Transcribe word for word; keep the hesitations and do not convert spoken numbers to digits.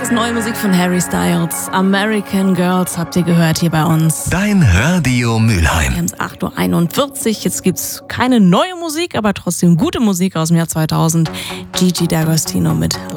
ist neue Musik von Harry Styles. American Girls habt ihr gehört hier bei uns. Dein Radio Mülheim. Wir haben es acht Uhr einundvierzig. Jetzt gibt's keine neue Musik, aber trotzdem gute Musik aus dem Jahr zweitausend. Gigi D'Agostino mit